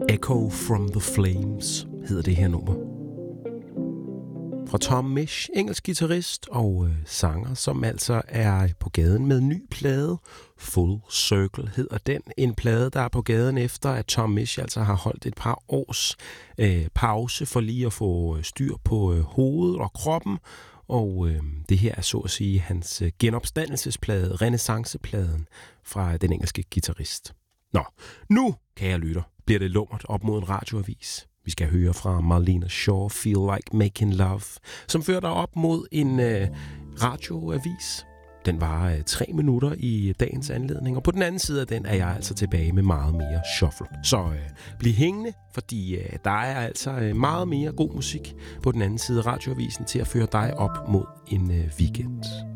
Echo from the Flames hedder det her nummer. Fra Tom Misch, engelsk guitarist og sanger, som altså er på gaden med en ny plade. Full Circle hedder den. En plade, der er på gaden efter, at Tom Misch altså har holdt et par års pause for lige at få styr på hovedet og kroppen. Og det her er så at sige hans genopstandelsesplade, renaissancepladen fra den engelske guitarist. Nå, nu, kære lytter, bliver det lummert op mod en radioavis. Vi skal høre fra Marlena Shaw, Feel Like Making Love, som fører dig op mod en radioavis. Den var 3 minutter i dagens anledning, og på den anden side af den er jeg altså tilbage med meget mere shuffle. Så bliv hængende, fordi der er altså meget mere god musik på den anden side af radioavisen til at føre dig op mod en weekend.